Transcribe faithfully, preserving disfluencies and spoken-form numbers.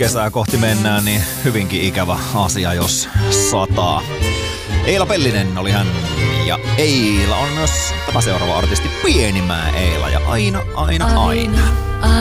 Kesää kohti mennään, niin hyvinkin ikävä asia, jos sataa. Eila Pellinen oli hän, ja Eila on myös tämä seuraava artisti, Pienimaa Eila, ja aina, aina, aina. aina.